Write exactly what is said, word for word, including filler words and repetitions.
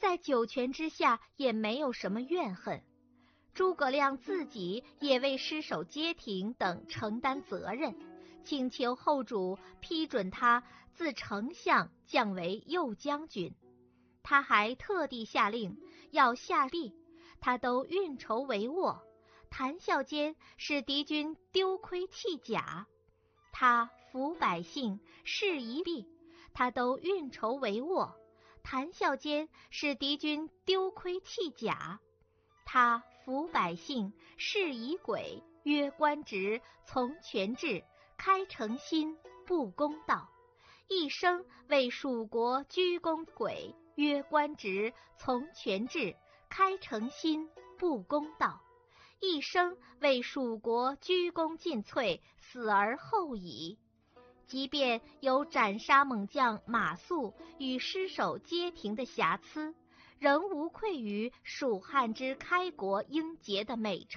在九泉之下也没有什么怨恨。诸葛亮自己也为失守街亭等承担责任，请求后主批准他自丞相降为右将军。他还特地下令要下吏，他都运筹帷幄，谈笑间使敌军丢盔弃甲；他抚百姓事夷弊，他都运筹帷幄，谈笑间使敌军丢盔弃甲；他抚百姓事夷轨，约官职，从权制，开诚心，不公道。一生为蜀国居功轨，约官职，从权制，开诚心，不公道。一生为蜀国居功尽瘁，死而后已。即便有斩杀猛将马谡与失守街亭的瑕疵，仍无愧于蜀汉之开国英杰的美称。